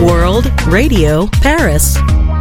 World Radio Paris.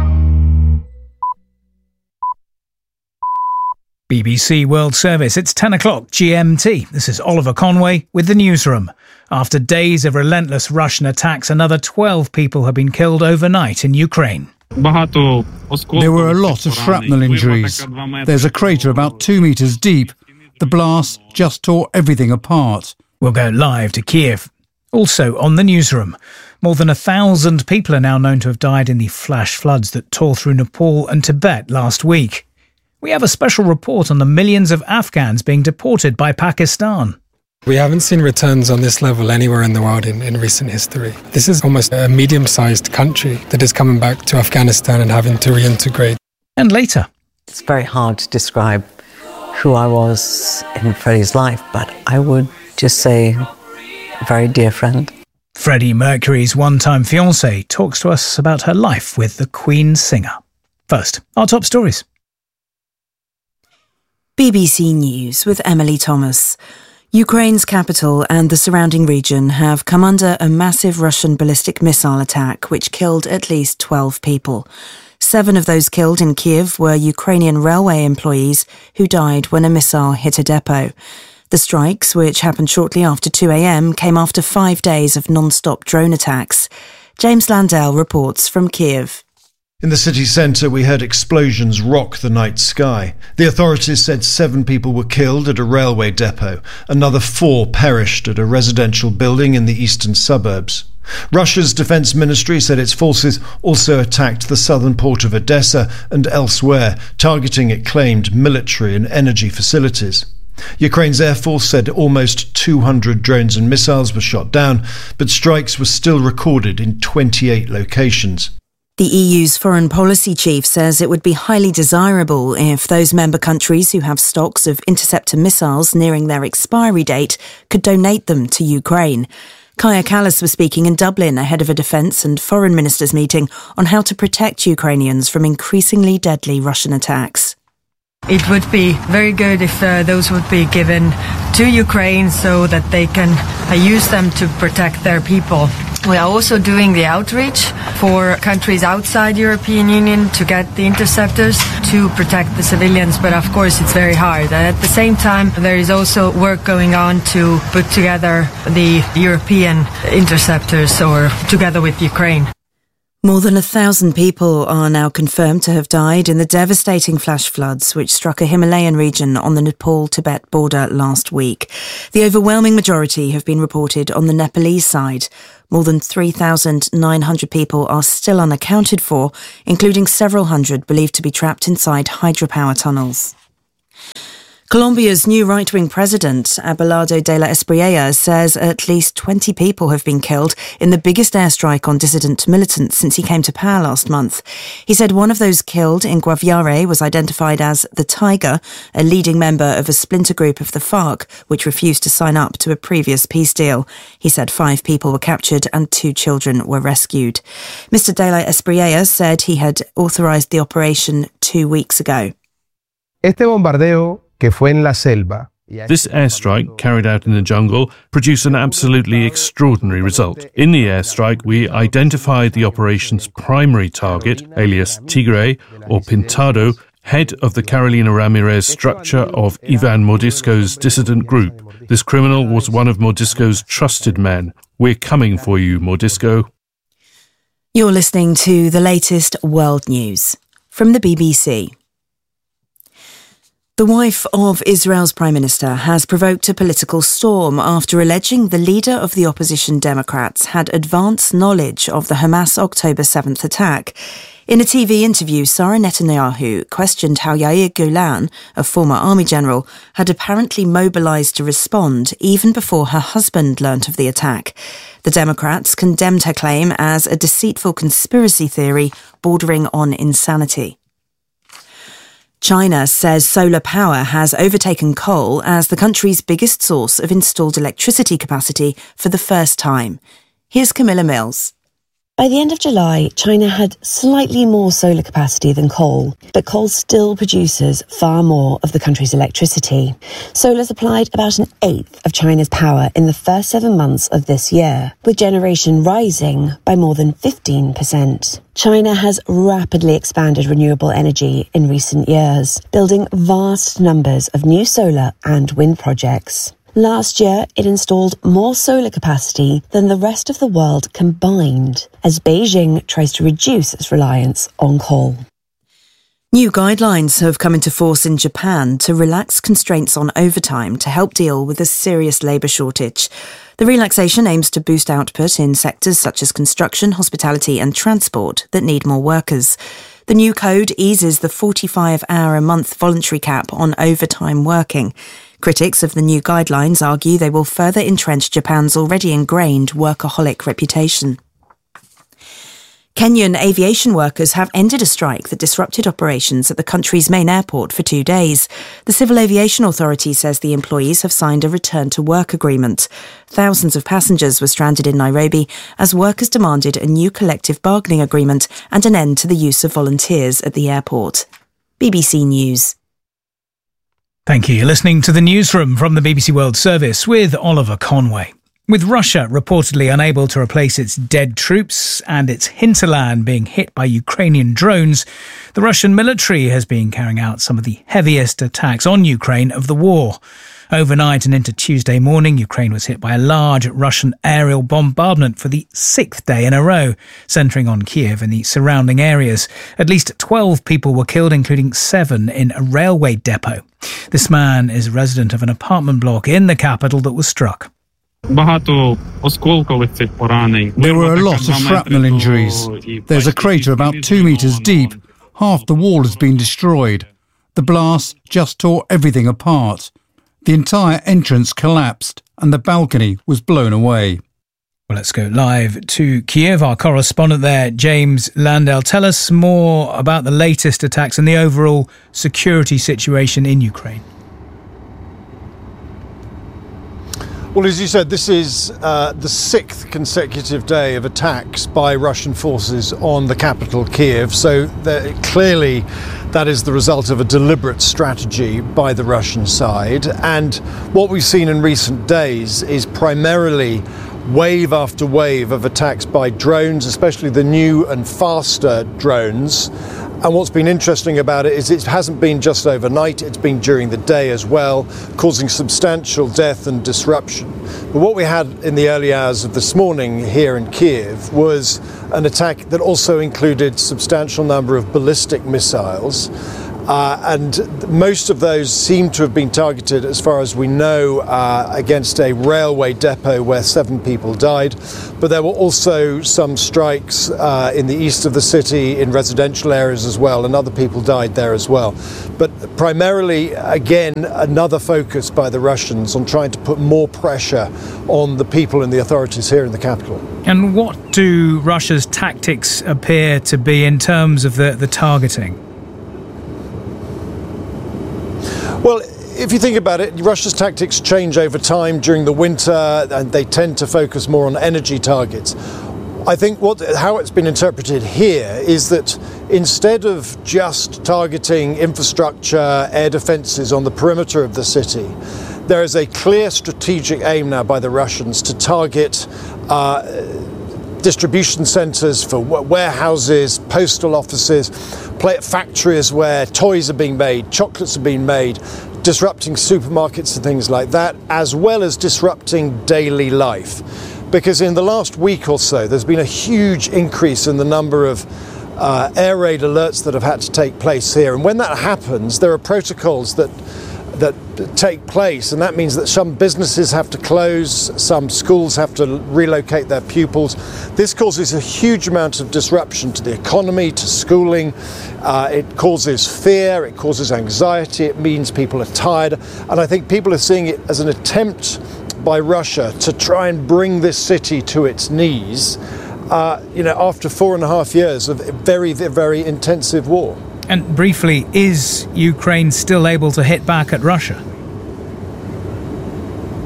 BBC World Service, it's 10 o'clock GMT. This is Oliver Conway with the newsroom. After days of relentless Russian attacks, another 12 people have been killed overnight in Ukraine. There were a lot of shrapnel injuries. There's a crater about 2 metres deep. The blast just tore everything apart. We'll go live to Kiev. Also on the newsroom, more than 1,000 people are now known to have died in the flash floods that tore through Nepal and Tibet last week. We have a special report on the millions of Afghans being deported by Pakistan. We haven't seen returns on this level anywhere in the world in recent history. This is almost a medium-sized country that is coming back to Afghanistan and having to reintegrate. And later. It's very hard to describe who I was in Freddie's life, but I would just say a very dear friend. Freddie Mercury's one-time fiancée talks to us about her life with the Queen singer. First, our top stories. BBC News with Emily Thomas. Ukraine's capital and the surrounding region have come under a massive Russian ballistic missile attack which killed at least 12 people. 7 of those killed in Kiev were Ukrainian railway employees who died when a missile hit a depot. The strikes, which happened shortly after 2 a.m, came after 5 days of non-stop drone attacks. James Landell reports from Kiev. In the city centre, we heard explosions rock the night sky. The authorities said 7 people were killed at a railway depot. Another 4 perished at a residential building in the eastern suburbs. Russia's defence ministry said its forces also attacked the southern port of Odessa and elsewhere, targeting, it claimed, military and energy facilities. Ukraine's Air Force said almost 200 drones and missiles were shot down, but strikes were still recorded in 28 locations. The EU's foreign policy chief says it would be highly desirable if those member countries who have stocks of interceptor missiles nearing their expiry date could donate them to Ukraine. Kaja Kallas was speaking in Dublin ahead of a defence and foreign ministers meeting on how to protect Ukrainians from increasingly deadly Russian attacks. It would be very good if those would be given to Ukraine so that they can use them to protect their people. We are also doing the outreach for countries outside European Union to get the interceptors to protect the civilians, but of course it's very hard. And at the same time, there is also work going on to put together the European interceptors or together with Ukraine. More than 1,000 people are now confirmed to have died in the devastating flash floods which struck a Himalayan region on the Nepal-Tibet border last week. The overwhelming majority have been reported on the Nepalese side. More than 3,900 people are still unaccounted for, including several hundred believed to be trapped inside hydropower tunnels. Colombia's new right-wing president, Abelardo de la Espriella, says at least 20 people have been killed in the biggest airstrike on dissident militants since he came to power last month. He said one of those killed in Guaviare was identified as the Tiger, a leading member of a splinter group of the FARC, which refused to sign up to a previous peace deal. He said 5 people were captured and 2 children were rescued. Mr. de la Espriella said he had authorized the operation 2 weeks ago. This airstrike, carried out in the jungle, produced an absolutely extraordinary result. In the airstrike, we identified the operation's primary target, alias Tigre, or Pintado, head of the Carolina Ramirez structure of Ivan Mordisco's dissident group. This criminal was one of Mordisco's trusted men. We're coming for you, Mordisco. You're listening to the latest world news from the BBC. The wife of Israel's Prime Minister has provoked a political storm after alleging the leader of the opposition Democrats had advance knowledge of the Hamas October 7th attack. In a TV interview, Sarah Netanyahu questioned how Yair Golan, a former army general, had apparently mobilised to respond even before her husband learnt of the attack. The Democrats condemned her claim as a deceitful conspiracy theory bordering on insanity. China says solar power has overtaken coal as the country's biggest source of installed electricity capacity for the first time. Here's Camilla Mills. By the end of July, China had slightly more solar capacity than coal, but coal still produces far more of the country's electricity. Solar supplied about an eighth of China's power in the first 7 months of this year, with generation rising by more than 15%. China has rapidly expanded renewable energy in recent years, building vast numbers of new solar and wind projects. Last year, it installed more solar capacity than the rest of the world combined, as Beijing tries to reduce its reliance on coal. New guidelines have come into force in Japan to relax constraints on overtime to help deal with a serious labour shortage. The relaxation aims to boost output in sectors such as construction, hospitality and transport that need more workers. The new code eases the 45-hour-a-month voluntary cap on overtime working. Critics of the new guidelines argue they will further entrench Japan's already ingrained workaholic reputation. Kenyan aviation workers have ended a strike that disrupted operations at the country's main airport for 2 days. The Civil Aviation Authority says the employees have signed a return-to-work agreement. Thousands of passengers were stranded in Nairobi as workers demanded a new collective bargaining agreement and an end to the use of volunteers at the airport. BBC News. Thank you. You're listening to the Newsroom from the BBC World Service with Oliver Conway. With Russia reportedly unable to replace its dead troops and its hinterland being hit by Ukrainian drones, the Russian military has been carrying out some of the heaviest attacks on Ukraine of the war. Overnight and into Tuesday morning, Ukraine was hit by a large Russian aerial bombardment for the 6th day in a row, centering on Kiev and the surrounding areas. At least 12 people were killed, including 7 in a railway depot. This man is a resident of an apartment block in the capital that was struck. There were a lot of shrapnel injuries. There's a crater about 2 metres deep. Half the wall has been destroyed. The blast just tore everything apart. The entire entrance collapsed and the balcony was blown away. Well, let's go live to Kiev. Our correspondent there, James Landell. Tell us more about the latest attacks and the overall security situation in Ukraine. Well, as you said, this is the 6th consecutive day of attacks by Russian forces on the capital, Kiev. So clearly that is the result of a deliberate strategy by the Russian side. And what we've seen in recent days is primarily wave after wave of attacks by drones, especially the new and faster drones. And what's been interesting about it is it hasn't been just overnight, it's been during the day as well, causing substantial death and disruption. But what we had in the early hours of this morning here in Kiev was an attack that also included substantial number of ballistic missiles. And most of those seem to have been targeted, as far as we know, against a railway depot where 7 people died. But there were also some strikes in the east of the city, in residential areas as well, and other people died there as well. But primarily, again, another focus by the Russians on trying to put more pressure on the people and the authorities here in the capital. And what do Russia's tactics appear to be in terms of the targeting? Well, if you think about it, Russia's tactics change over time during the winter, and they tend to focus more on energy targets. I think how it's been interpreted here is that instead of just targeting infrastructure, air defences on the perimeter of the city, there is a clear strategic aim now by the Russians to target distribution centres for warehouses, postal offices, factories where toys are being made, chocolates are being made, disrupting supermarkets and things like that, as well as disrupting daily life. Because in the last week or so, there's been a huge increase in the number of air raid alerts that have had to take place here. And when that happens, there are protocols that take place, and that means that some businesses have to close, some schools have to relocate their pupils. This causes a huge amount of disruption to the economy, to schooling. It causes fear, it causes anxiety, it means people are tired, and I think people are seeing it as an attempt by Russia to try and bring this city to its knees, after 4.5 years of very, very intensive war. And briefly, is Ukraine still able to hit back at Russia?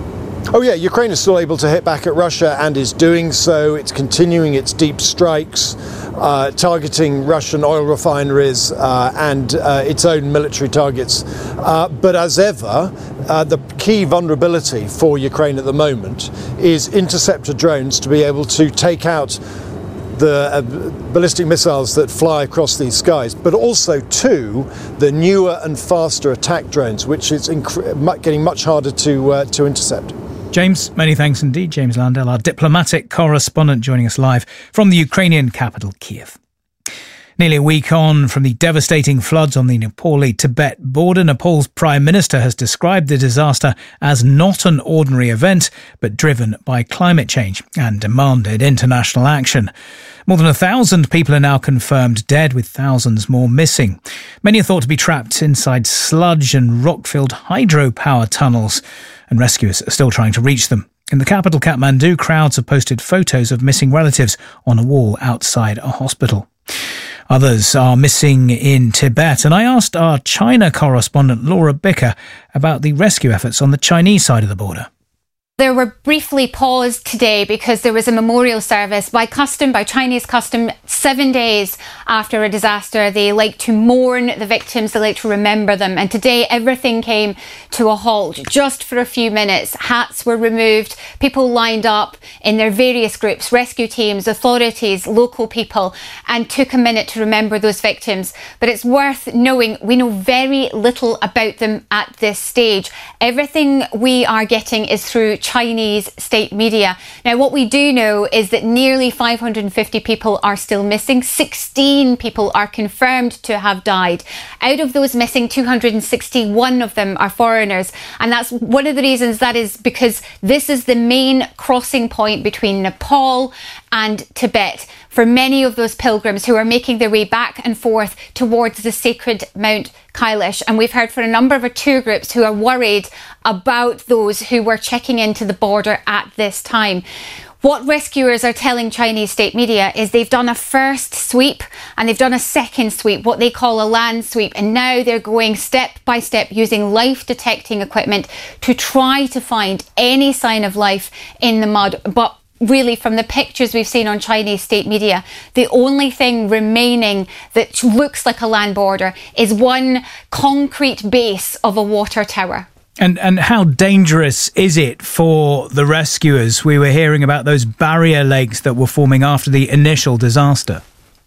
Oh yeah, Ukraine is still able to hit back at Russia and is doing so. It's continuing its deep strikes, targeting Russian oil refineries and its own military targets. But as ever, the key vulnerability for Ukraine at the moment is interceptor drones to be able to take out the ballistic missiles that fly across these skies, but also the newer and faster attack drones, which is getting much harder to intercept. James, many thanks indeed. James Landell, our diplomatic correspondent, joining us live from the Ukrainian capital, Kiev. Nearly a week on from the devastating floods on the Nepali-Tibet border, Nepal's Prime Minister has described the disaster as not an ordinary event, but driven by climate change, and demanded international action. More than 1,000 people are now confirmed dead, with thousands more missing. Many are thought to be trapped inside sludge and rock-filled hydropower tunnels, and rescuers are still trying to reach them. In the capital, Kathmandu, crowds have posted photos of missing relatives on a wall outside a hospital. Others are missing in Tibet, and I asked our China correspondent Laura Bicker about the rescue efforts on the Chinese side of the border. They were briefly paused today because there was a memorial service by Chinese custom, 7 days after a disaster. They like to mourn the victims, they like to remember them. And today everything came to a halt just for a few minutes. Hats were removed, people lined up in their various groups, rescue teams, authorities, local people, and took a minute to remember those victims. But it's worth knowing we know very little about them at this stage. Everything we are getting is through Chinese state media. Now, what we do know is that nearly 550 people are still missing. 16 people are confirmed to have died. Out of those missing, 261 of them are foreigners. And that's one of the reasons, that is because this is the main crossing point between Nepal and Tibet for many of those pilgrims who are making their way back and forth towards the sacred Mount Kailash. And we've heard from a number of tour groups who are worried about those who were checking into the border at this time. What rescuers are telling Chinese state media is they've done a first sweep and they've done a second sweep, what they call a land sweep. And now they're going step by step using life detecting equipment to try to find any sign of life in the mud. But really, from the pictures we've seen on Chinese state media, the only thing remaining that looks like a land border is one concrete base of a water tower. And how dangerous is it for the rescuers? We were hearing about those barrier lakes that were forming after the initial disaster.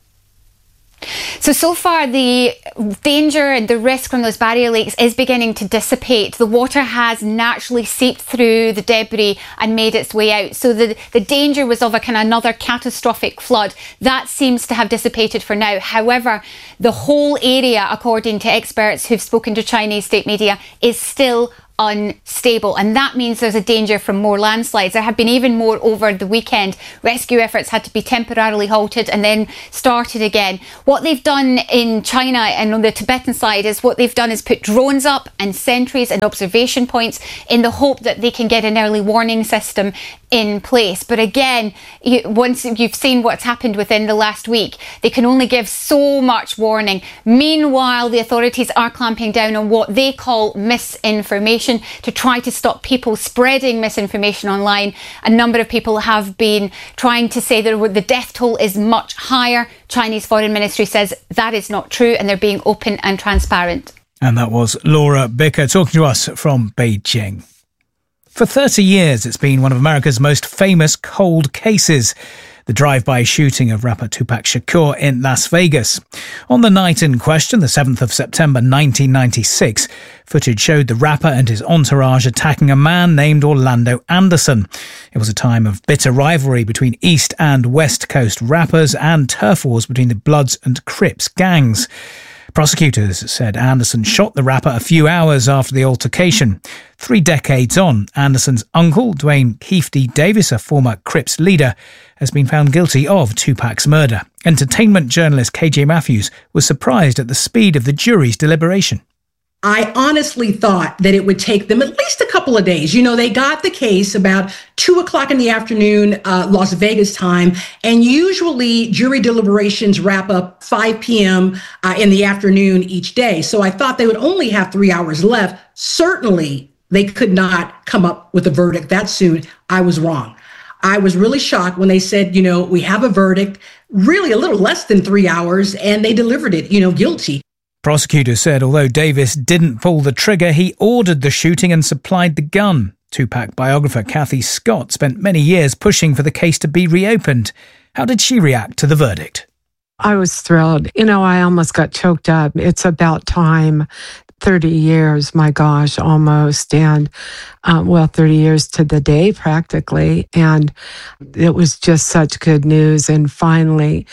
So far, the danger and the risk from those barrier lakes is beginning to dissipate. The water has naturally seeped through the debris and made its way out. So the danger was of another catastrophic flood. That seems to have dissipated for now. However, the whole area, according to experts who've spoken to Chinese state media, is still unstable, and that means there's a danger from more landslides. There have been even more over the weekend. Rescue efforts had to be temporarily halted and then started again. What they've done in China and on the Tibetan side is put drones up and sentries and observation points in the hope that they can get an early warning system in place. But again, once you've seen what's happened within the last week, they can only give so much warning. Meanwhile, the authorities are clamping down on what they call misinformation to try to stop people spreading misinformation online. A number of people have been trying to say that the death toll is much higher. Chinese Foreign Ministry says that is not true, and they're being open and transparent. And that was Laura Bicker talking to us from Beijing. For 30 years, it's been one of America's most famous cold cases, the drive-by shooting of rapper Tupac Shakur in Las Vegas. On the night in question, the 7th of September 1996, footage showed the rapper and his entourage attacking a man named Orlando Anderson. It was a time of bitter rivalry between East and West Coast rappers and turf wars between the Bloods and Crips gangs. Prosecutors said Anderson shot the rapper a few hours after the altercation. 3 decades on, Anderson's uncle, Dwayne Keefe D. Davis, a former Crips leader, has been found guilty of Tupac's murder. Entertainment journalist KJ Matthews was surprised at the speed of the jury's deliberation. I honestly thought that it would take them at least a couple of days. You know, they got the case about 2:00 in the afternoon, Las Vegas time, and usually jury deliberations wrap up 5 p.m. In the afternoon each day. So I thought they would only have 3 hours left. Certainly they could not come up with a verdict that soon. I was wrong. I was really shocked when they said, we have a verdict, really a little less than 3 hours, and they delivered it, guilty. Prosecutors said although Davis didn't pull the trigger, he ordered the shooting and supplied the gun. Tupac biographer Kathy Scott spent many years pushing for the case to be reopened. How did she react to the verdict? I was thrilled. I almost got choked up. It's about time. 30 years, my gosh, almost. And, 30 years to the day, practically. And it was just such good news. And finally,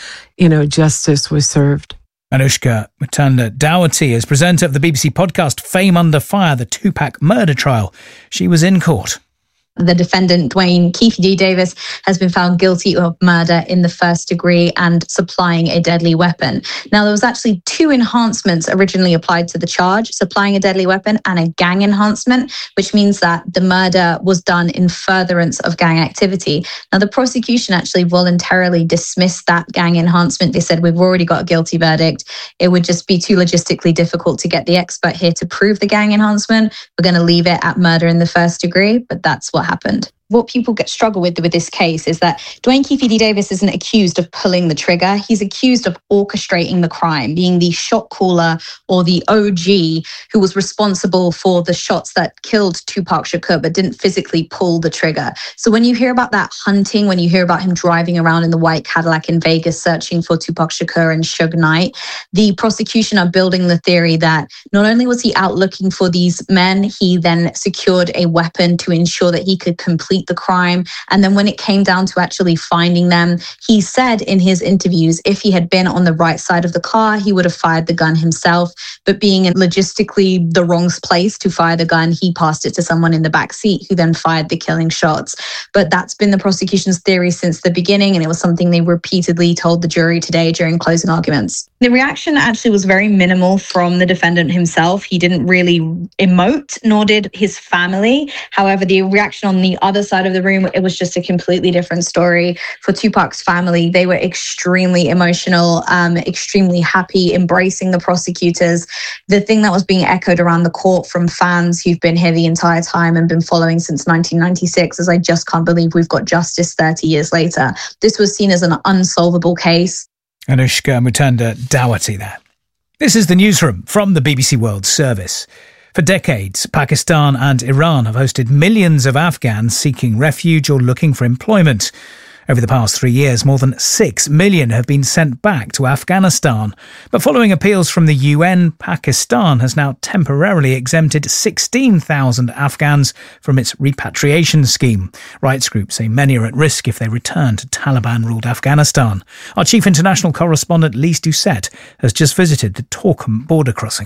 justice was served. Anushka Mutanda-Daugherty is presenter of the BBC podcast Fame Under Fire, the Tupac murder trial. She was in court. The defendant, Duane Keffe D. Davis, has been found guilty of murder in the first degree and supplying a deadly weapon. Now, there was actually 2 enhancements originally applied to the charge, supplying a deadly weapon and a gang enhancement, which means that the murder was done in furtherance of gang activity. Now, the prosecution actually voluntarily dismissed that gang enhancement. They said, we've already got a guilty verdict. It would just be too logistically difficult to get the expert here to prove the gang enhancement. We're going to leave it at murder in the first degree, but that's what happened. What people struggle with this case is that Duane Keffe D. Davis isn't accused of pulling the trigger. He's accused of orchestrating the crime, being the shot caller or the OG who was responsible for the shots that killed Tupac Shakur but didn't physically pull the trigger. So when you hear about that hunting, when you hear about him driving around in the white Cadillac in Vegas searching for Tupac Shakur and Suge Knight, the prosecution are building the theory that not only was he out looking for these men, he then secured a weapon to ensure that he could complete the crime. And then when it came down to actually finding them, he said in his interviews, if he had been on the right side of the car, he would have fired the gun himself. But being in logistically the wrong place to fire the gun, he passed it to someone in the back seat who then fired the killing shots. But that's been the prosecution's theory since the beginning, and it was something they repeatedly told the jury today during closing arguments. The reaction actually was very minimal from the defendant himself. He didn't really emote, nor did his family. However, the reaction on the other side of the room, it was just a completely different story. For Tupac's family, they were extremely emotional, extremely happy, embracing the prosecutors. The thing that was being echoed around the court from fans who've been here the entire time and been following since 1996 is, I just can't believe we've got justice 30 years later. This was seen as an unsolvable case. Anushka Mutanda-Daugherty there. This is the newsroom from the BBC World Service. For decades, Pakistan and Iran have hosted millions of Afghans seeking refuge or looking for employment. Over the past 3 years, more than 6 million have been sent back to Afghanistan. But following appeals from the UN, Pakistan has now temporarily exempted 16,000 Afghans from its repatriation scheme. Rights groups say many are at risk if they return to Taliban-ruled Afghanistan. Our chief international correspondent, Lise Doucette, has just visited the Torkham border crossing.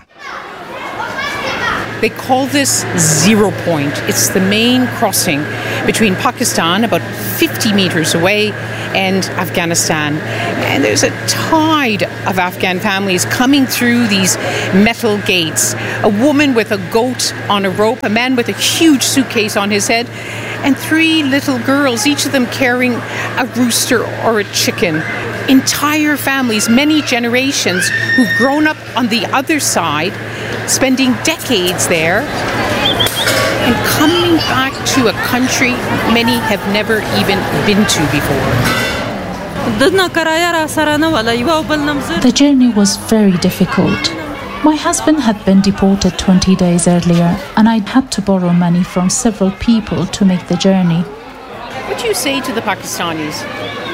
They call this Zero Point. It's the main crossing between Pakistan, about 50 meters away, and Afghanistan. And there's a tide of Afghan families coming through these metal gates. A woman with a goat on a rope, a man with a huge suitcase on his head, and 3 little girls, each of them carrying a rooster or a chicken. Entire families, many generations who've grown up on the other side, spending decades there, and coming back to a country many have never even been to before. The journey was very difficult. My husband had been deported 20 days earlier, and I had to borrow money from several people to make the journey. What do you say to the Pakistanis?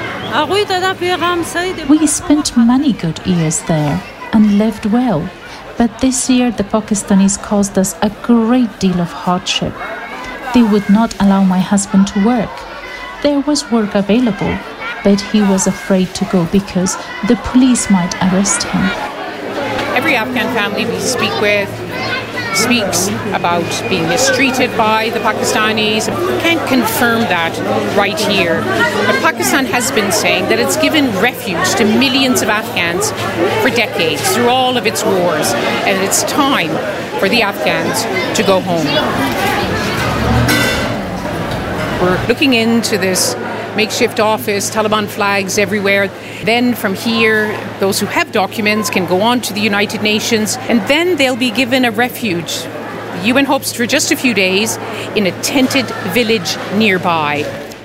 We spent many good years there and lived well. But this year, the Pakistanis caused us a great deal of hardship. They would not allow my husband to work. There was work available, but he was afraid to go because the police might arrest him. Every Afghan family we speak with speaks about being mistreated by the Pakistanis. Can't confirm that right here. But Pakistan has been saying that it's given refuge to millions of Afghans for decades through all of its wars. And it's time for the Afghans to go home. We're looking into this makeshift office, Taliban flags everywhere. Then from here, those who have documents can go on to the United Nations, and then they'll be given a refuge. The UN hopes for just a few days in a tented village nearby.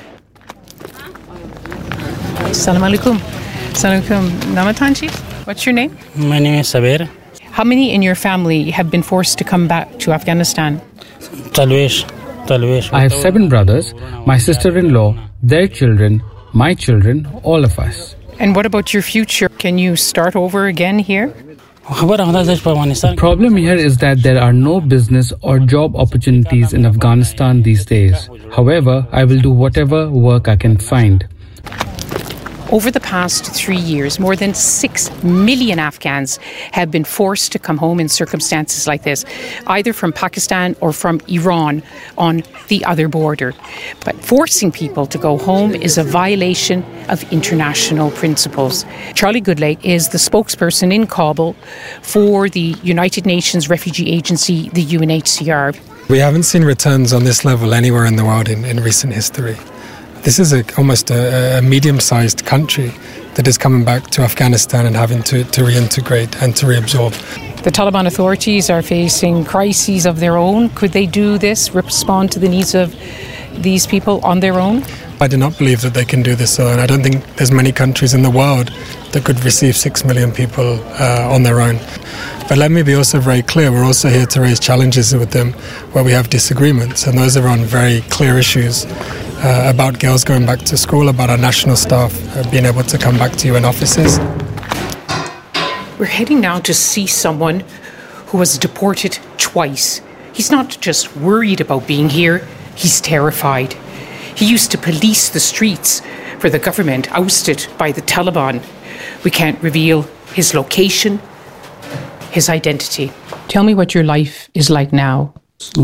Salam alaikum. Salam alaikum. Namatanchi. What's your name? My name is Sabir. How many in your family have been forced to come back to Afghanistan? Talwesh. I have 7 brothers, my sister-in-law, their children, my children, all of us. And what about your future? Can you start over again here? The problem here is that there are no business or job opportunities in Afghanistan these days. However, I will do whatever work I can find. Over the past 3 years, more than 6 million Afghans have been forced to come home in circumstances like this, either from Pakistan or from Iran on the other border. But forcing people to go home is a violation of international principles. Charlie Goodlake is the spokesperson in Kabul for the United Nations Refugee Agency, the UNHCR. We haven't seen returns on this level anywhere in the world in recent history. This is almost a medium-sized country that is coming back to Afghanistan and having to reintegrate and to reabsorb. The Taliban authorities are facing crises of their own. Could they do this, respond to the needs of these people on their own? I do not believe that they can do this alone. I don't think there's many countries in the world that could receive 6 million people on their own. But let me be also very clear, we're also here to raise challenges with them where we have disagreements, and those are on very clear issues. About girls going back to school, about our national staff being able to come back to UN offices. We're heading now to see someone who was deported twice. He's not just worried about being here, he's terrified. He used to police the streets for the government ousted by the Taliban. We can't reveal his location, his identity. Tell me what your life is like now.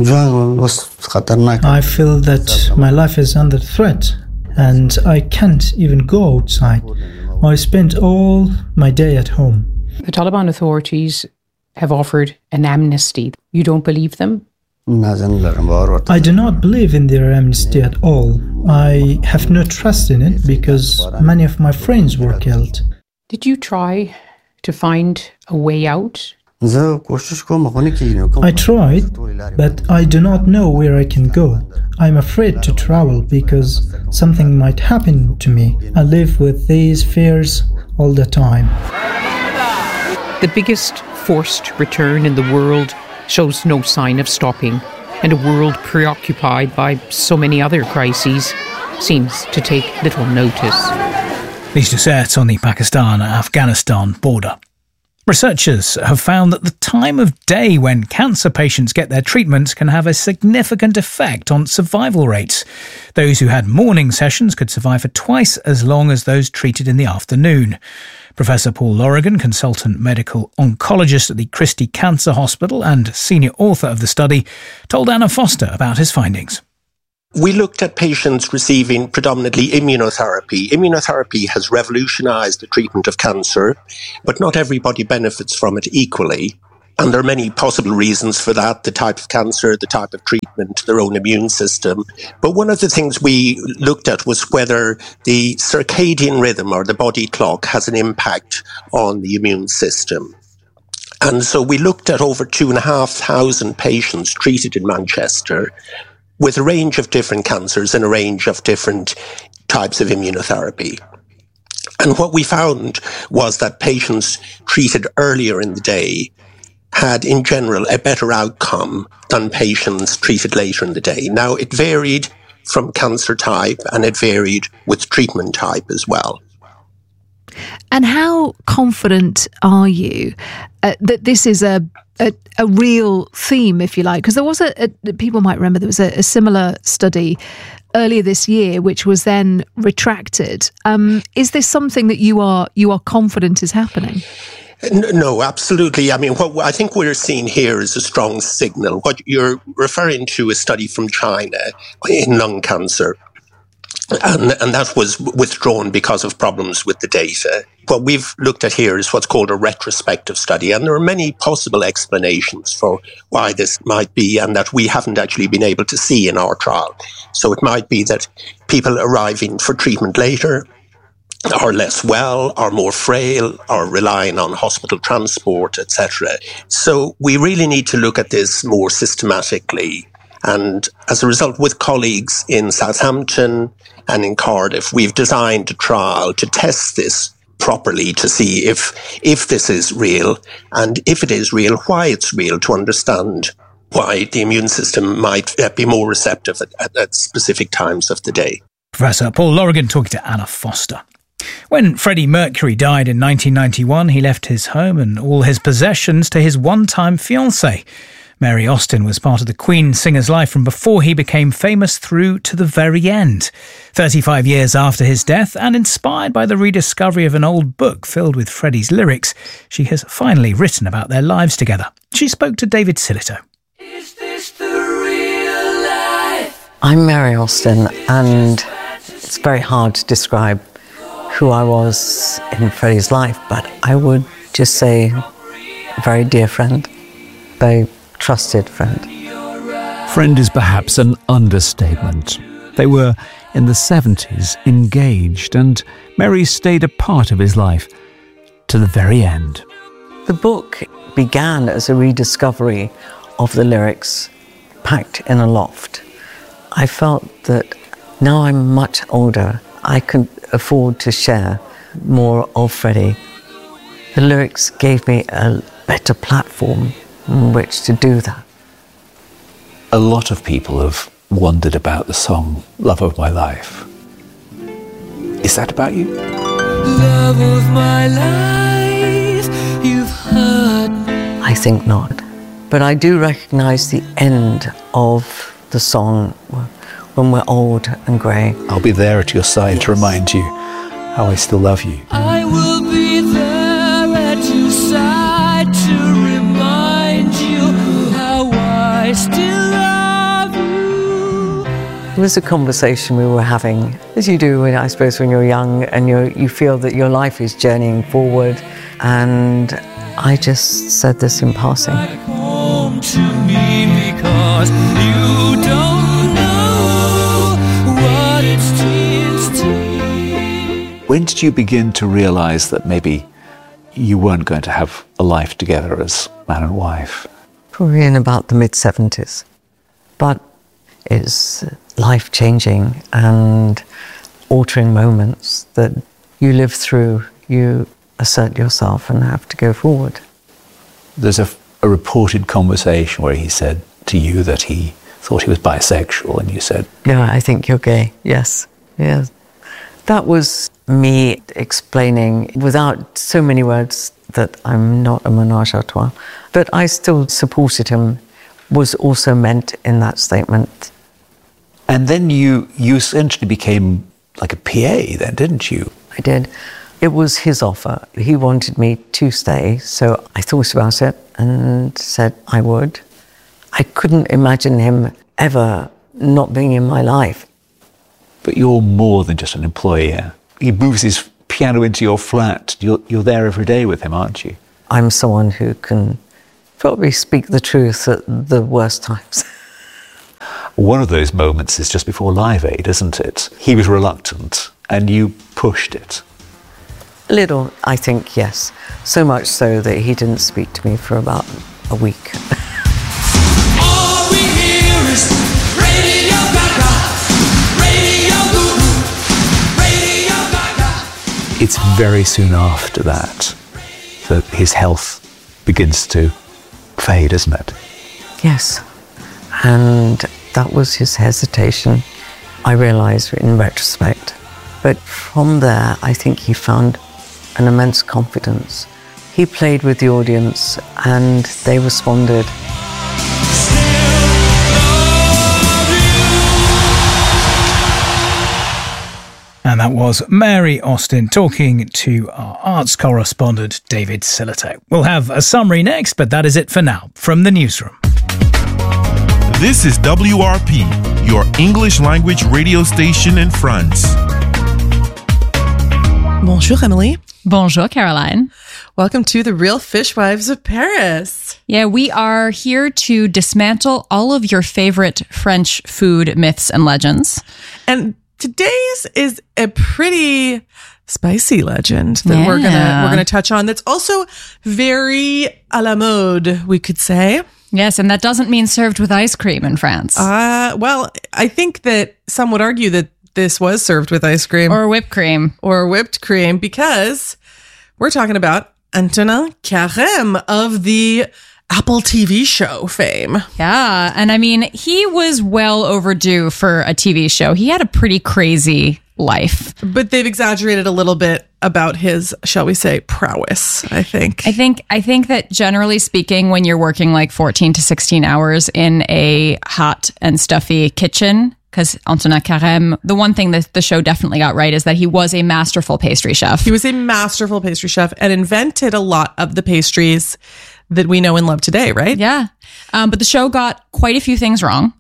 I feel that my life is under threat and I can't even go outside. I spent all my day at home. The Taliban authorities have offered an amnesty. You don't believe them? I do not believe in their amnesty at all. I have no trust in it because many of my friends were killed. Did you try to find a way out? I tried, but I do not know where I can go. I'm afraid to travel because something might happen to me. I live with these fears all the time. The biggest forced return in the world shows no sign of stopping, and a world preoccupied by so many other crises seems to take little notice. These deserts on the Pakistan-Afghanistan border. Researchers have found that the time of day when cancer patients get their treatment can have a significant effect on survival rates. Those who had morning sessions could survive for twice as long as those treated in the afternoon. Professor Paul Lorigan, consultant medical oncologist at the Christie Cancer Hospital and senior author of the study, told Anna Foster about his findings. We looked at patients receiving predominantly immunotherapy. Immunotherapy has revolutionized the treatment of cancer, but not everybody benefits from it equally. And there are many possible reasons for that: the type of cancer, the type of treatment, their own immune system. But one of the things we looked at was whether the circadian rhythm or the body clock has an impact on the immune system. And so we looked at over 2,500 patients treated in Manchester with a range of different cancers and a range of different types of immunotherapy. And what we found was that patients treated earlier in the day had, in general, a better outcome than patients treated later in the day. Now, it varied from cancer type and it varied with treatment type as well. And how confident are you that this is a real theme, if you like? Because there was people might remember there was a similar study earlier this year, which was then retracted. Is this something that you are confident is happening? No, absolutely. I mean, what I think we're seeing here is a strong signal. What you're referring to is a study from China in lung cancer. And that was withdrawn because of problems with the data. What we've looked at here is what's called a retrospective study, and there are many possible explanations for why this might be and that we haven't actually been able to see in our trial. So it might be that people arriving for treatment later are less well, are more frail, are relying on hospital transport, etc. So we really need to look at this more systematically. And as a result, with colleagues in Southampton and in Cardiff, we've designed a trial to test this properly, to see if this is real, and if it is real, why it's real, to understand why the immune system might be more receptive at specific times of the day. Professor Paul Lorigan talking to Anna Foster. When Freddie Mercury died in 1991, he left his home and all his possessions to his one-time fiancée. Mary Austin was part of the Queen singer's life from before he became famous through to the very end. 35 years after his death, and inspired by the rediscovery of an old book filled with Freddie's lyrics, she has finally written about their lives together. She spoke to David Sillito. Is this the real life? I'm Mary Austin, and it's very hard to describe who I was in Freddie's life, but I would just say a very dear friend, very trusted friend. Friend is perhaps an understatement. They were in the 70s, engaged, and Mary stayed a part of his life to the very end. The book began as a rediscovery of the lyrics packed in a loft. I felt that now I'm much older, I could afford to share more of Freddie. The lyrics gave me a better platform on which to do that. A lot of people have wondered about the song Love of My Life. Is that about you? Love of my life, you've hurt me. I think not. But I do recognise the end of the song when we're old and grey. I'll be there at your side to remind you how I still love you. I will be there at your side to remind you how I still love you. It was a conversation we were having, as you do, I suppose, when you're young and you feel that your life is journeying forward. And I just said this in passing. Home to me because you don't know what it's to. When did you begin to realise that maybe you weren't going to have a life together as man and wife? Probably in about the mid-70s. But it's life-changing and altering moments that you live through. You assert yourself and have to go forward. There's a reported conversation where he said to you that he thought he was bisexual, and you said, "No, I think you're gay." Yes. That was me explaining without so many words that I'm not a ménage à trois. But I still supported him, was also meant in that statement. And then you essentially became like a PA then, didn't you? I did. It was his offer. He wanted me to stay, so I thought about it and said I would. I couldn't imagine him ever not being in my life. But you're more than just an employee here. He moves his piano into your flat. You're there every day with him, aren't you? I'm someone who can probably speak the truth at the worst times. One of those moments is just before Live Aid, isn't it? He was reluctant and you pushed it. A little, I think, yes. So much so that he didn't speak to me for about a week. All we hear is Radio Gaga, Radio Goo, Radio Gaga. It's very soon after that his health begins to fade, isn't it? Yes. And that was his hesitation, I realise in retrospect. But from there, I think he found an immense confidence. He played with the audience and they responded. And that was Mary Austin talking to our arts correspondent, David Sillito. We'll have a summary next, but that is it for now from the newsroom. This is WRP, your English language radio station in France. Bonjour, Emily. Bonjour, Caroline. Welcome to the Real Fishwives of Paris. Yeah, we are here to dismantle all of your favorite French food myths and legends. And today's is a pretty spicy legend that we're gonna touch on. That's also very à la mode, we could say. Yes, and that doesn't mean served with ice cream in France. Well, I think that some would argue that this was served with ice cream or whipped cream because we're talking about Antonin Carême of the Apple TV show fame. Yeah, and I mean, he was well overdue for a TV show. He had a pretty crazy life. But they've exaggerated a little bit about his, shall we say, prowess, I think. I think that generally speaking, when you're working like 14 to 16 hours in a hot and stuffy kitchen, because Antonin Carême, the one thing that the show definitely got right is that he was a masterful pastry chef. He was a masterful pastry chef and invented a lot of the pastries that we know and love today, right? Yeah. But the show got quite a few things wrong.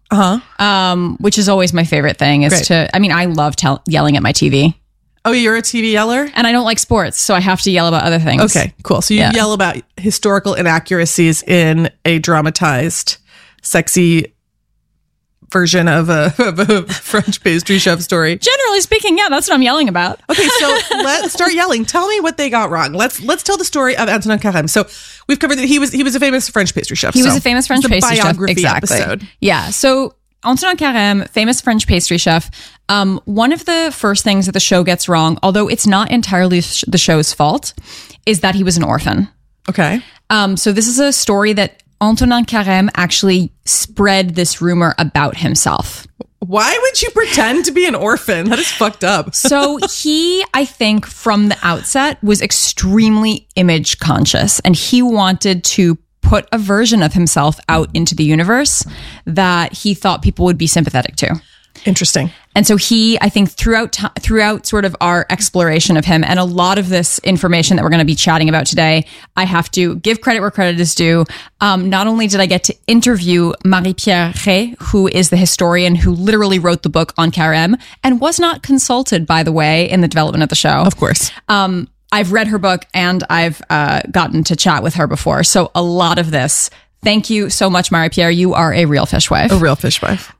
Which is always my favorite thing I love yelling at my TV. Oh, you're a TV yeller? And I don't like sports, so I have to yell about other things. Okay, cool. So you yell about historical inaccuracies in a dramatized, sexy version of a French pastry chef story. Generally speaking, yeah, that's what I'm yelling about. Okay, so let's start yelling. Tell me what they got wrong. Let's tell the story of Antonin Carême. So we've covered that he was a famous French pastry chef. He was a famous French pastry chef. Exactly. Episode. Yeah. So Antonin Carême, famous French pastry chef. One of the first things that the show gets wrong, although it's not entirely the show's fault, is that he was an orphan. Okay. So this is a story that Antonin Carême actually spread this rumor about himself. Why would you pretend to be an orphan? That is fucked up. So he, I think, from the outset was extremely image conscious, and he wanted to put a version of himself out into the universe that he thought people would be sympathetic to. Interesting. And so he, I think throughout sort of our exploration of him and a lot of this information that we're going to be chatting about today, I have to give credit where credit is due. Not only did I get to interview Marie-Pierre Rey, who is the historian who literally wrote the book on Carême and was not consulted, by the way, in the development of the show. Of course. I've read her book and I've gotten to chat with her before. So a lot of this. Thank you so much, Marie-Pierre. You are a real fishwife. A real fishwife.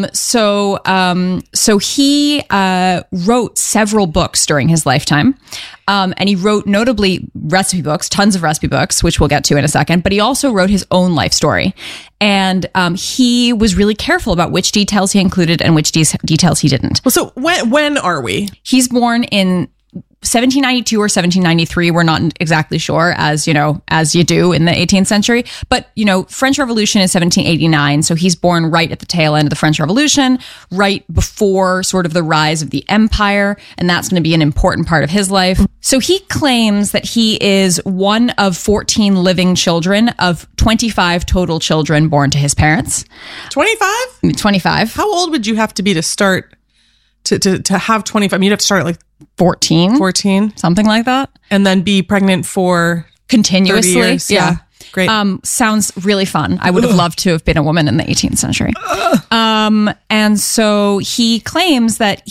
So he wrote several books during his lifetime. And he wrote notably recipe books, tons of recipe books, which we'll get to in a second. But he also wrote his own life story. And he was really careful about which details he included and which details he didn't. Well, so when are we? He's born in 1792 or 1793, we're not exactly sure, as you do in the 18th century. But, French Revolution is 1789. So he's born right at the tail end of the French Revolution, right before sort of the rise of the empire. And that's going to be an important part of his life. So he claims that he is one of 14 living children of 25 total children born to his parents. 25? 25. How old would you have to be to start to have 25? I mean, you'd have to start at like 14, something like that, and then be pregnant for continuously 30 years. Yeah. Great. Sounds really fun. I would have loved to have been a woman in the 18th century. And so he claims that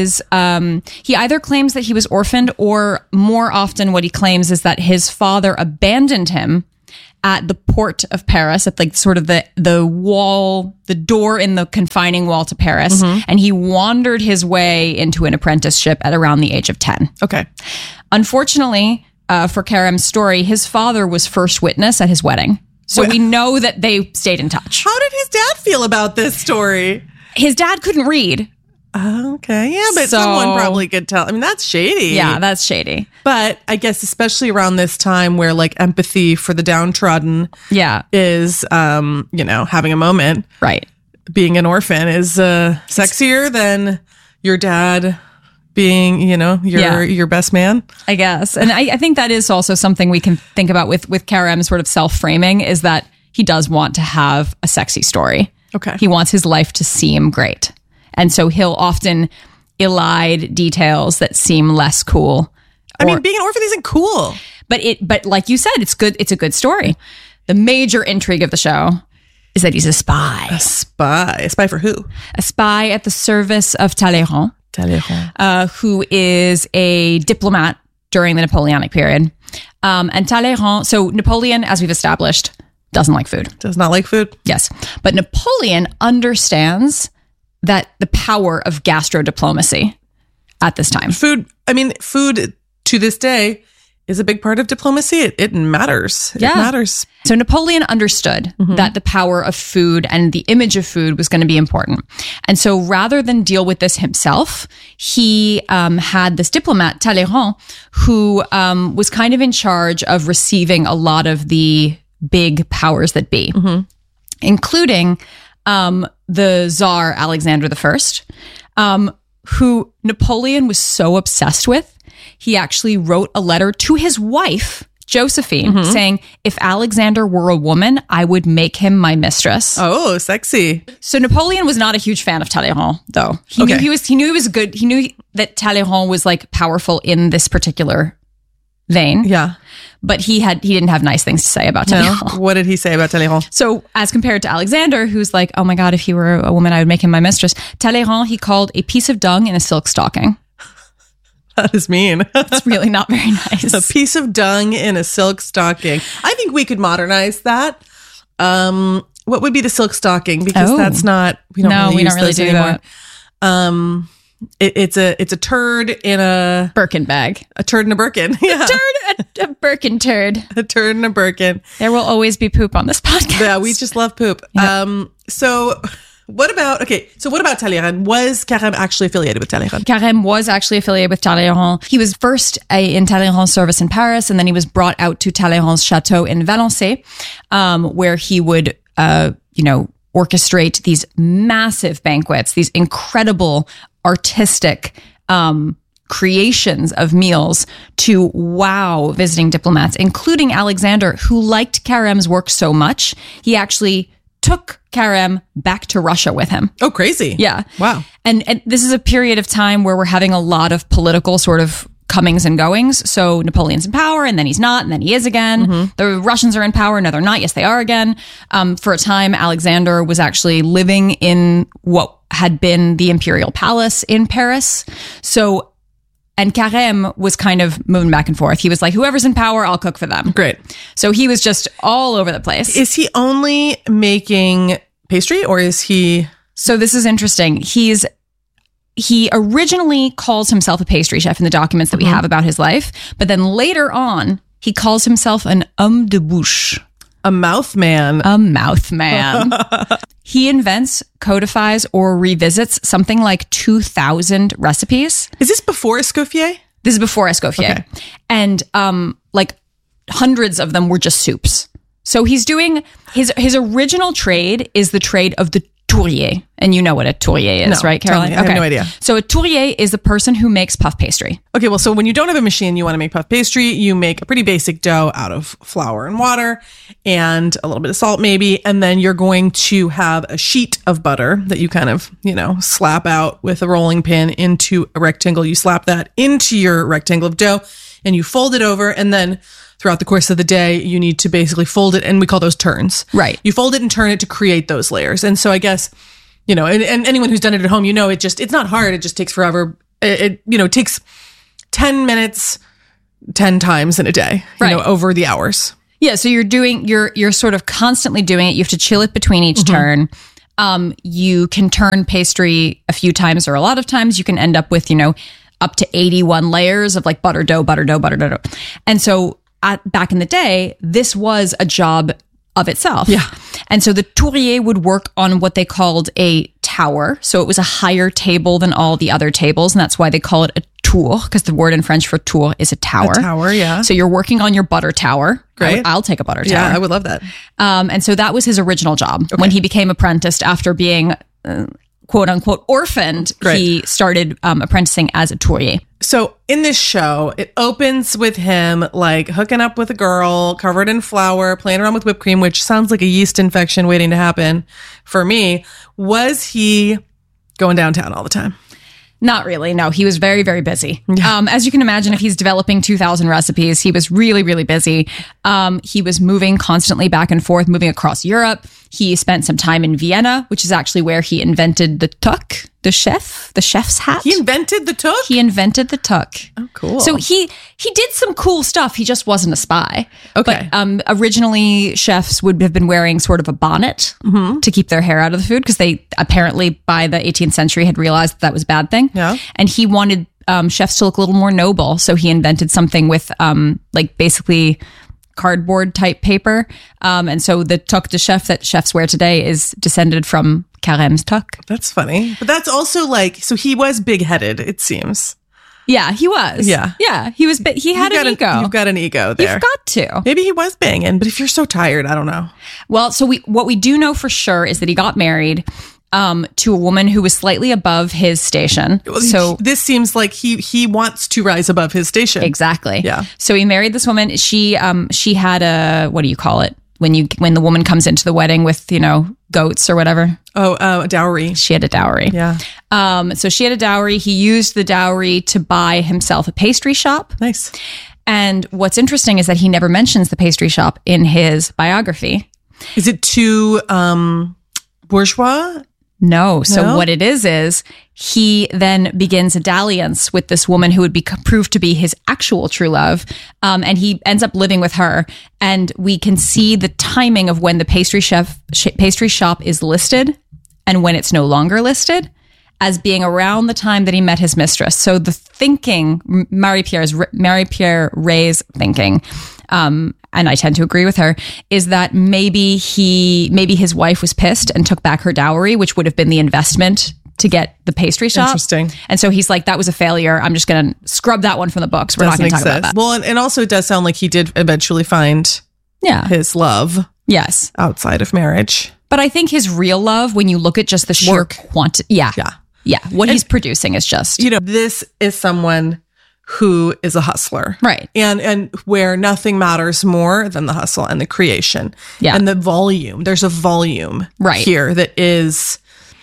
he either claims that he was orphaned, or more often what he claims is that his father abandoned him at the port of Paris, at like sort of the wall, the door in the confining wall to Paris. Mm-hmm. And he wandered his way into an apprenticeship at around the age of 10. Okay. Unfortunately, for Carême's story, his father was first witness at his wedding. So we know that they stayed in touch. How did his dad feel about this story? His dad couldn't read. Okay. Yeah, but someone probably could tell. I mean, that's shady. Yeah, that's shady. But I guess especially around this time where like empathy for the downtrodden is, having a moment. Right. Being an orphan is sexier than your dad being, your best man. I guess. And I think that is also something we can think about with Carême sort of self-framing, is that he does want to have a sexy story. Okay. He wants his life to seem great. And so he'll often elide details that seem less cool. I mean, being an orphan isn't cool. But like you said, it's good. It's a good story. The major intrigue of the show is that he's a spy. A spy? A spy for who? A spy at the service of Talleyrand. Who is a diplomat during the Napoleonic period. And Talleyrand, so Napoleon, as we've established, doesn't like food. Does not like food? Yes. But Napoleon understands that the power of gastro diplomacy at this time. Food to this day is a big part of diplomacy. It matters. It matters. So Napoleon understood that the power of food and the image of food was going to be important. And so rather than deal with this himself, he had this diplomat, Talleyrand, who was kind of in charge of receiving a lot of the big powers that be, including the Tsar Alexander I, who Napoleon was so obsessed with. He actually wrote a letter to his wife, Josephine, saying, if Alexander were a woman, I would make him my mistress. Oh, sexy. So Napoleon was not a huge fan of Talleyrand, though. He knew he was good. He knew that Talleyrand was like powerful in this particular vein. Yeah. But he didn't have nice things to say about Talleyrand. No. What did he say about Talleyrand? So as compared to Alexander, who's like, oh my God, if he were a woman, I would make him my mistress. Talleyrand, he called a piece of dung in a silk stocking. That is mean. It's really not very nice. A piece of dung in a silk stocking. I think we could modernize that. What would be the silk stocking? Because that's not, we don't really do anymore. That. It's a turd in a Birkin bag. A turd in a Birkin. Yeah. A Birkin turd. A turd in a Birkin. There will always be poop on this podcast. Yeah, we just love poop. Yep. So what about Talleyrand? Was Carême actually affiliated with Talleyrand? Carême was actually affiliated with Talleyrand. He was first in Talleyrand's service in Paris, and then he was brought out to Talleyrand's chateau in Valençay, where he would, orchestrate these massive banquets, these incredible artistic creations of meals to wow visiting diplomats, including Alexander, who liked Carême's work so much, he actually took Carême back to Russia with him. Oh, crazy. Yeah. Wow. And this is a period of time where we're having a lot of political sort of comings and goings. So Napoleon's in power, and then he's not, and then he is again. The Russians are in power. No, they're not. Yes, they are again. For a time, Alexander was actually living in what had been the imperial palace in Paris. And Carême was kind of moving back and forth. He was like, whoever's in power, I'll cook for them. Great. So he was just all over the place. Is he only making pastry, or is he... So this is interesting. He originally calls himself a pastry chef in the documents that we have about his life, but then later on, he calls himself an homme de bouche. A mouth man. A mouth man. He invents, codifies, or revisits something like 2,000 recipes. Is this before Escoffier? This is before Escoffier. Okay. And like hundreds of them were just soups. So he's doing, his original trade is the trade of the tourier. And you know what a tourier is, right, Caroline? I have no idea. So a tourier is the person who makes puff pastry. Okay, well, so when you don't have a machine, you want to make puff pastry, you make a pretty basic dough out of flour and water and a little bit of salt maybe, and then you're going to have a sheet of butter that you kind of, slap out with a rolling pin into a rectangle. You slap that into your rectangle of dough and you fold it over, and then throughout the course of the day, you need to basically fold it, and we call those turns. Right. You fold it and turn it to create those layers. And so I guess, and anyone who's done it at home, it's not hard. It just takes forever. It takes 10 minutes, 10 times in a day, over the hours. Yeah. So you're sort of constantly doing it. You have to chill it between each turn. You can turn pastry a few times or a lot of times. You can end up with, up to 81 layers of like butter dough. And so back in the day, this was a job of itself. Yeah. And so the tourier would work on what they called a tower. So it was a higher table than all the other tables. And that's why they call it a tour, because the word in French for tour is a tower. A tower, yeah. So you're working on your butter tower. Great. I'll take a butter tower. Yeah, I would love that. And so that was his original job. Okay. When he became apprenticed after being quote unquote orphaned, Great. He started apprenticing as a tourier. So in this show, it opens with him like hooking up with a girl covered in flour, playing around with whipped cream, which sounds like a yeast infection waiting to happen for me. Was he going downtown all the time? Not really. No, he was very, very busy. As you can imagine, if he's developing 2,000 recipes, he was really, really busy. He was moving constantly back and forth, moving across Europe. He spent some time in Vienna, which is actually where he invented the tuck, the chef's hat. He invented the tuck? He invented the tuck. Oh, cool. So he did some cool stuff. He just wasn't a spy. Okay. But originally, chefs would have been wearing sort of a bonnet to keep their hair out of the food, because they apparently by the 18th century had realized that was a bad thing. Yeah. And he wanted chefs to look a little more noble. So he invented something with like basically cardboard type paper. And so the toque de chef that chefs wear today is descended from Carême's toque. That's funny. But that's also like, so he was big-headed, it seems. Yeah, he was. Yeah. Yeah, he was. He had an ego. You've got an ego there. You've got to. Maybe he was banging, but if you're so tired, I don't know. Well, so what we do know for sure is that he got married to a woman who was slightly above his station. So this seems like he wants to rise above his station. Exactly. Yeah. So he married this woman. She had a, what do you call it? When the woman comes into the wedding with, goats or whatever. Oh, a dowry. She had a dowry. Yeah. So she had a dowry. He used the dowry to buy himself a pastry shop. Nice. And what's interesting is that he never mentions the pastry shop in his biography. Is it too bourgeois? No. So what it is he then begins a dalliance with this woman who would be proved to be his actual true love. And he ends up living with her. And we can see the timing of when the pastry shop is listed and when it's no longer listed as being around the time that he met his mistress. So the thinking, Marie-Pierre Ray's thinking, and I tend to agree with her, is that maybe his wife was pissed and took back her dowry, which would have been the investment to get the pastry shop. Interesting. And so he's like, that was a failure. I'm just going to scrub that one from the books. We're not going to talk about that. Well, and also it does sound like he did eventually find his love. Yes. Outside of marriage. But I think his real love, when you look at just the sheer quantity. Yeah. Yeah. Yeah. What he's producing is just. This is someone who is a hustler. Right. And where nothing matters more than the hustle and the creation. Yeah. And the volume. There's a volume here that is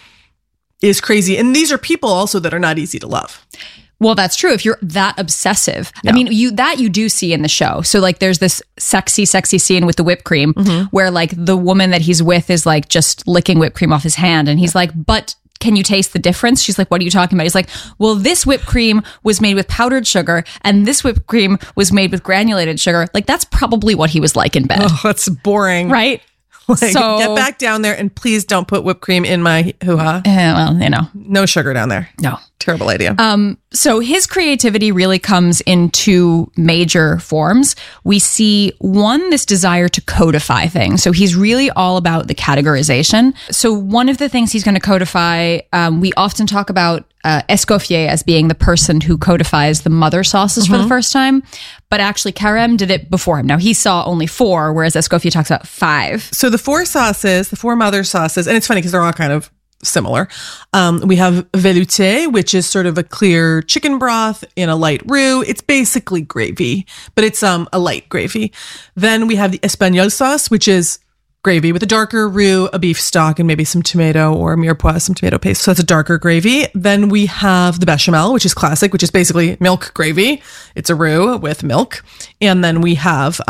crazy. And these are people also that are not easy to love. Well, that's true. If you're that obsessive, I mean, you do see in the show. So like, there's this sexy scene with the whipped cream where like the woman that he's with is like just licking whipped cream off his hand. And he's like, but can you taste the difference? She's like, what are you talking about? He's like, well, this whipped cream was made with powdered sugar and this whipped cream was made with granulated sugar. Like, that's probably what he was like in bed. Oh, that's boring. Right? So get back down there and please don't put whipped cream in my hoo-ha. Well, no sugar down there. No. Terrible idea. So his creativity really comes in two major forms. We see one, this desire to codify things. So he's really all about the categorization. So one of the things he's going to codify, we often talk about Escoffier as being the person who codifies the mother sauces for the first time. But actually, Carême did it before him. Now, he saw only 4, whereas Escoffier talks about 5. So the 4 sauces, the 4 mother sauces, and it's funny because they're all kind of similar. We have velouté, which is sort of a clear chicken broth in a light roux. It's basically gravy, but it's a light gravy. Then we have the espagnole sauce, which is gravy with a darker roux, a beef stock, and maybe some tomato or mirepoix, some tomato paste. So that's a darker gravy. Then we have the bechamel, which is classic, which is basically milk gravy. It's a roux with milk. And then we have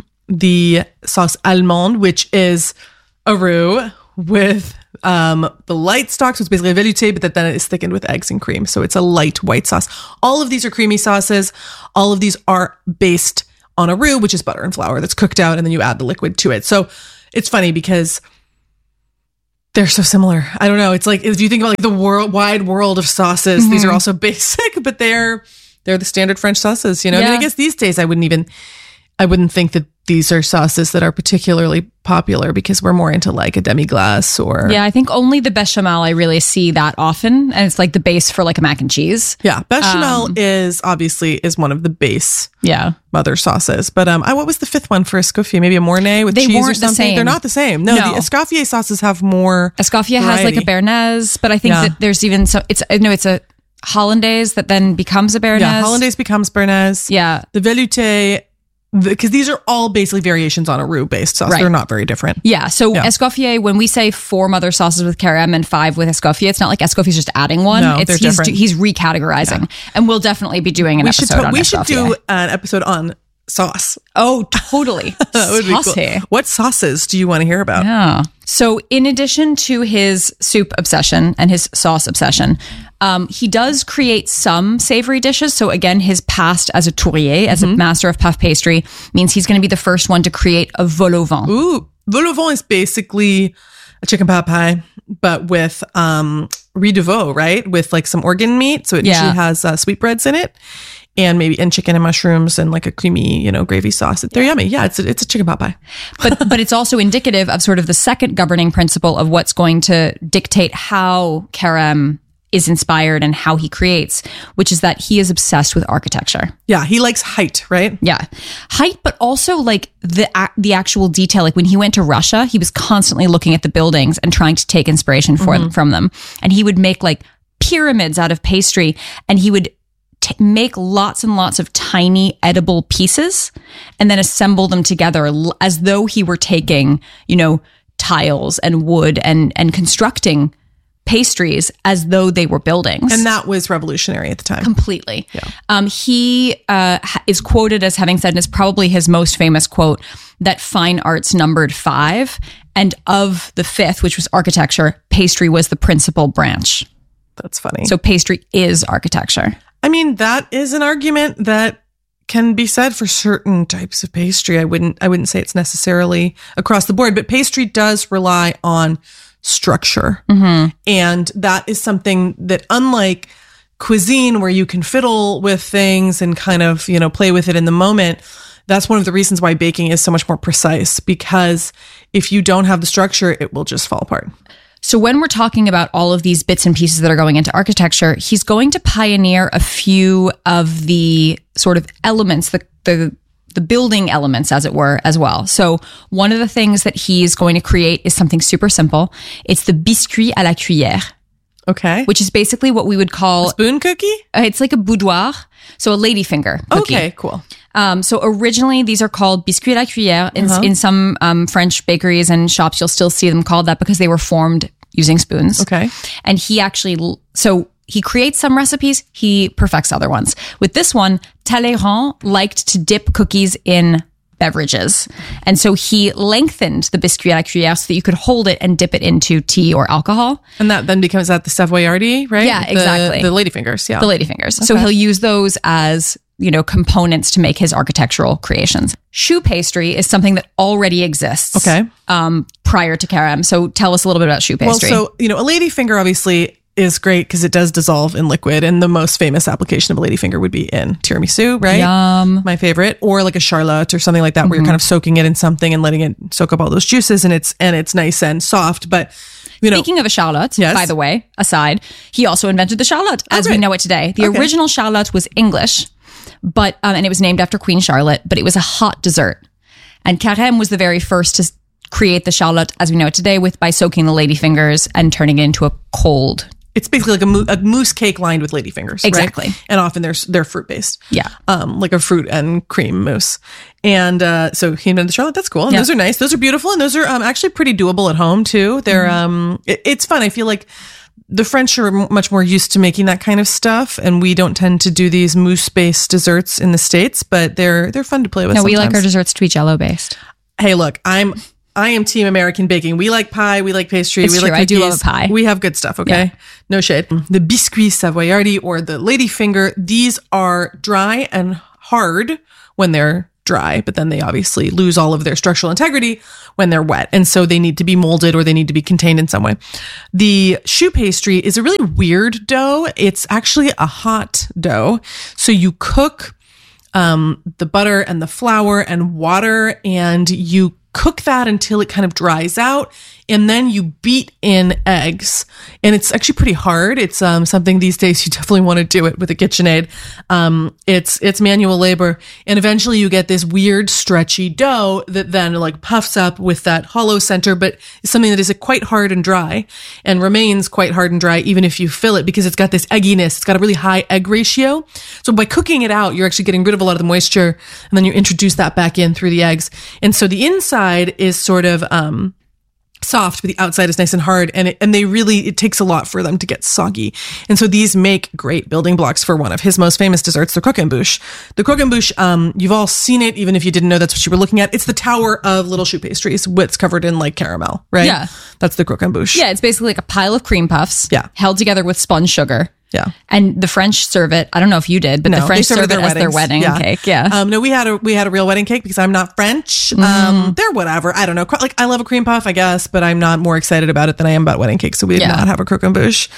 the sauce allemande, which is a roux with the light stock. So it's basically a velouté, but then it is thickened with eggs and cream. So it's a light white sauce. All of these are creamy sauces. All of these are based on a roux, which is butter and flour that's cooked out, and then you add the liquid to it. So it's funny because they're so similar. I don't know. It's like, if you think about like the wide world of sauces, these are also basic, but they're the standard French sauces, I mean, I guess these days I wouldn't think that these are sauces that are particularly popular because we're more into like a demi-glace or... Yeah, I think only the bechamel I really see that often. And it's like the base for like a mac and cheese. Yeah, bechamel is one of the base mother sauces. But what was the 5th one for Escoffier? Maybe a Mornay with cheese or something? They're not the same. No, the Escoffier sauces have more Escoffier variety. has like a Béarnaise, but I think that there's even some... It's a Hollandaise that then becomes a Béarnaise. Yeah, Hollandaise becomes Béarnaise. Yeah. The velouté... Because these are all basically variations on a roux-based sauce. They're not very different. Yeah. So Escoffier, when we say 4 mother sauces with Carême and 5 with Escoffier, it's not like Escoffier's just adding one. No, they're different. He's recategorizing. Yeah. And we'll definitely be doing an episode on Escoffier. We should do an episode on sauce. Oh, totally. That would be cool. What sauces do you want to hear about? Yeah. So in addition to his soup obsession and his sauce obsession, he does create some savory dishes. So again, his past as a tourier, as a master of puff pastry, means he's going to be the first one to create a vol au vent. Ooh, vol au vent is basically a chicken pot pie, but with riz de veau, right? With like some organ meat. So it usually has sweetbreads in it. And chicken and mushrooms and like a creamy, gravy sauce. They're yummy. Yeah, it's a chicken pot pie. But it's also indicative of sort of the second governing principle of what's going to dictate how Kerem is inspired and how he creates, which is that he is obsessed with architecture. Yeah, he likes height, right? Yeah. Height, but also like the actual detail. Like when he went to Russia, he was constantly looking at the buildings and trying to take inspiration from them. And he would make like pyramids out of pastry, and he would make lots and lots of tiny edible pieces and then assemble them together as though he were taking, tiles and wood and constructing pastries as though they were buildings. And that was revolutionary at the time. Completely. Yeah. He is quoted as having said, and it's probably his most famous quote, that fine arts numbered 5. And of the 5th, which was architecture, pastry was the principal branch. That's funny. So pastry is architecture. I mean, that is an argument that can be said for certain types of pastry. I wouldn't say it's necessarily across the board, but pastry does rely on structure. Mm-hmm. And that is something that, unlike cuisine where you can fiddle with things and kind of, play with it in the moment, that's one of the reasons why baking is so much more precise, because if you don't have the structure, it will just fall apart. So when we're talking about all of these bits and pieces that are going into architecture, he's going to pioneer a few of the sort of elements, the building elements, as it were, as well. So one of the things that he's going to create is something super simple. It's the biscuit à la cuillère. Okay. Which is basically what we would call... A spoon cookie? It's like a boudoir. So a ladyfinger cookie. Okay, cool. So originally these are called biscuits à la cuillère. In some French bakeries and shops, you'll still see them called that because they were formed using spoons. Okay. And he creates some recipes, he perfects other ones. With this one, Talleyrand liked to dip cookies in beverages. And so he lengthened the biscuit à la cuillère so that you could hold it and dip it into tea or alcohol. And that then becomes the Savoyardi, right? Yeah, exactly. The ladyfingers, yeah. The ladyfingers. Okay. So he'll use those as, components to make his architectural creations. Choux pastry is something that already exists. Okay. Prior to Kerem. So tell us a little bit about choux pastry. Well, so, a ladyfinger obviously is great because it does dissolve in liquid, and the most famous application of a ladyfinger would be in tiramisu, right? Yum. My favorite. Or like a charlotte or something like that, where you're kind of soaking it in something and letting it soak up all those juices, and it's nice and soft. But speaking of a charlotte, by the way, aside, he also invented the charlotte as we know it today. The original charlotte was English, but and it was named after Queen Charlotte, but it was a hot dessert. And Kerem was the very first to create the charlotte as we know it today by soaking the ladyfingers and turning it into a cold. It's basically like a mousse cake lined with ladyfingers, exactly. Right? And often they're fruit based, yeah, like a fruit and cream mousse. And so he invented the charlotte. That's cool. And those are nice. Those are beautiful, and those are actually pretty doable at home too. They're it's fun. I feel like the French are much more used to making that kind of stuff, and we don't tend to do these mousse based desserts in the States. But they're fun to play with. No, sometimes. We like our desserts to be Jell-O based. Hey, look, I am team American baking. We like pie. We like pastry. It's we true. like cookies. I do love a pie. We have good stuff. Okay. Yeah. No shade. The biscuit savoyardi or the ladyfinger. These are dry and hard when they're dry, but then they obviously lose all of their structural integrity when they're wet. And so they need to be molded or they need to be contained in some way. The choux pastry is a really weird dough. It's actually a hot dough. So you cook the butter and the flour and water, and you cook that until it kind of dries out, and then you beat in eggs. And it's actually pretty hard. It's something these days you definitely want to do it with a KitchenAid. It's manual labor, and eventually you get this weird stretchy dough that then like puffs up with that hollow center, but it's something that is quite hard and dry and remains quite hard and dry even if you fill it, because it's got this egginess. It's got a really high egg ratio. So by cooking it out, you're actually getting rid of a lot of the moisture, and then you introduce that back in through the eggs. And so the inside is sort of soft, but the outside is nice and hard, and it takes a lot for them to get soggy. And so these make great building blocks for one of his most famous desserts, the croquembouche. The croquembouche, you've all seen it, even if you didn't know that's what you were looking at. It's the tower of little choux pastries, what's covered in like caramel, right? Yeah. That's the croquembouche. Yeah, it's basically like a pile of cream puffs, held together with spun sugar, Yeah. And the French serve it. I don't know if you did, but the French serve it as their wedding cake. Yeah. No, we had a real wedding cake because I'm not French. They're whatever. I don't know. Like, I love a cream puff, I guess, but I'm not more excited about it than I am about wedding cake. So we did not have a croquembouche.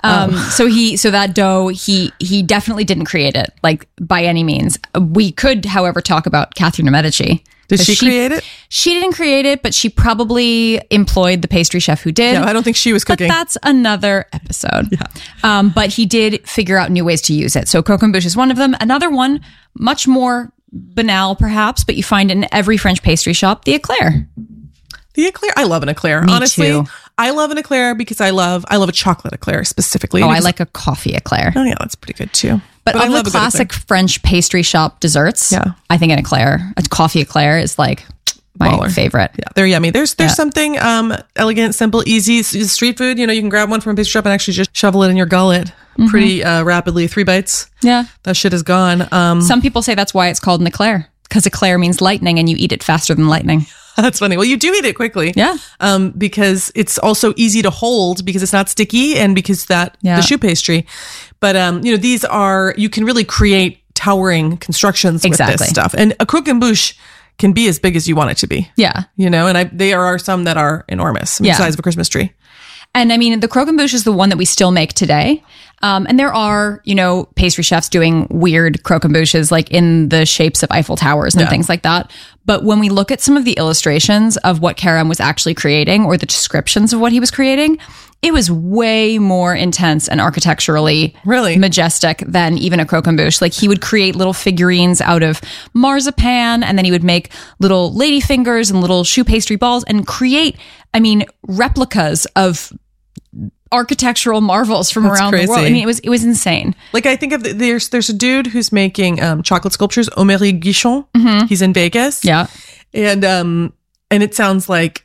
So that dough, he definitely didn't create it, like, by any means. We could, however, talk about Catherine de Medici. Did she create it? She didn't create it, but she probably employed the pastry chef who did. No, I don't think she was cooking. But that's another episode. Yeah. But he did figure out new ways to use it. So croquembouche is one of them. Another one, much more banal perhaps, but you find it in every French pastry shop, the eclair. The eclair. I love an eclair. Me Honestly, too. I love an eclair because I love a chocolate eclair specifically. Oh, I like a coffee eclair. Oh yeah, that's pretty good too. But I of love the a good classic French pastry shop desserts, I think a coffee eclair is like my favorite. Yeah, they're yummy. There's something elegant, simple, easy. Street food. You can grab one from a pastry shop and actually just shovel it in your gullet pretty rapidly. 3 bites. Yeah, that shit is gone. Some people say that's why it's called an eclair, because eclair means lightning, and you eat it faster than lightning. That's funny. Well, you do eat it quickly. Yeah. Because it's also easy to hold because it's not sticky and because the choux pastry. But, these are, you can really create towering constructions with this stuff. And a croquembouche can be as big as you want it to be. Yeah. And there are some that are enormous, the size of a Christmas tree. And I mean, the croquembouche is the one that we still make today. And there are, pastry chefs doing weird croquembouches, like in the shapes of Eiffel Towers and things like that. But when we look at some of the illustrations of what Kerem was actually creating, or the descriptions of what he was creating, it was way more intense and architecturally majestic than even a croquembouche. Like, he would create little figurines out of marzipan, and then he would make little lady fingers and little choux pastry balls and create, replicas of architectural marvels from around the world. I mean, it was insane. Like, I think of there's a dude who's making chocolate sculptures, Omery Guichon. He's in Vegas. Yeah. And it sounds like,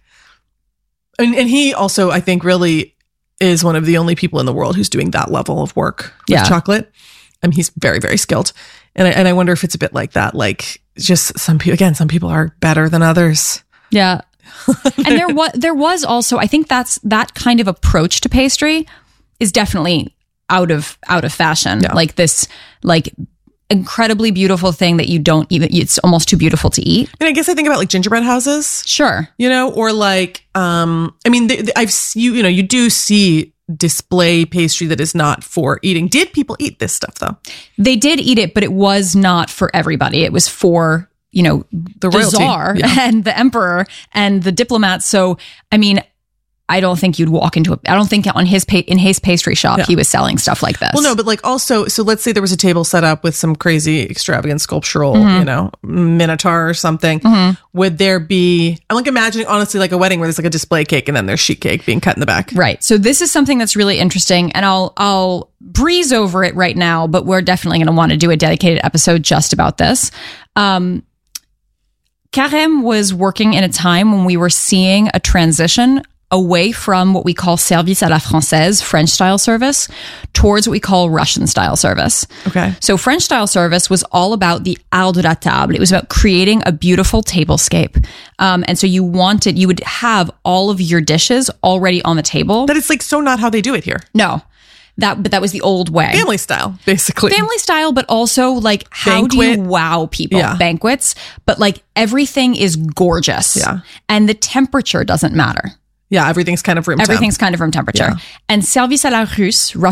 and he also, I think, really is one of the only people in the world who's doing that level of work with chocolate. He's very, very skilled. And I wonder if it's a bit like that. Like, just some people are better than others. Yeah. And there was also, I think that kind of approach to pastry is definitely out of fashion. Yeah. Like this, incredibly beautiful thing that you don't even, it's almost too beautiful to eat. And I guess I think about like gingerbread houses. Sure. Or like, you do see display pastry that is not for eating. Did people eat this stuff though? They did eat it, but it was not for everybody. It was for, the royalty, czar and the emperor and the diplomats. So, I don't think you'd walk into I don't think in his pastry shop he was selling stuff like this. Well, no, but like also, so let's say there was a table set up with some crazy extravagant sculptural, minotaur or something. Would there be, I'm like imagining honestly like a wedding where there's like a display cake and then there's sheet cake being cut in the back. Right. So this is something that's really interesting, and I'll breeze over it right now, but we're definitely going to want to do a dedicated episode just about this. Kerem was working in a time when we were seeing a transition away from what we call service à la française, French style service, towards what we call Russian style service. Okay. So French style service was all about the art de la table. It was about creating a beautiful tablescape. And so you would have all of your dishes already on the table. That is like so not how they do it here. No. But that was the old way. Family style, basically. Family style, but also like how do you wow people? Yeah. Banquets, but like everything is gorgeous. Yeah. And the temperature doesn't matter. Yeah, everything's kind of room temperature. Yeah. And service à la Russe,